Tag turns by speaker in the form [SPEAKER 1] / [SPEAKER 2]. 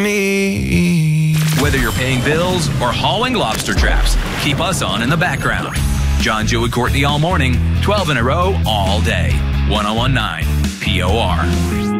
[SPEAKER 1] me.
[SPEAKER 2] Whether you're paying bills or hauling lobster traps, keep us on in the background. John, Joe, and Courtney all morning, 12 in a row, all day. 1019 POR.